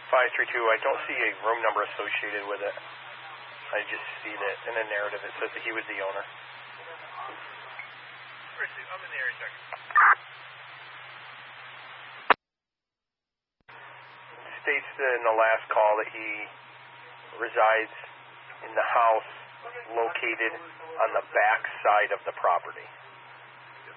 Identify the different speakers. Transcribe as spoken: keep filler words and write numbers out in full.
Speaker 1: five three two, I don't see a room number associated with it. I just see that in the narrative it says that he was the owner.
Speaker 2: I'm in the area check.
Speaker 1: States in the last call that he resides in the house located on the back side of the property.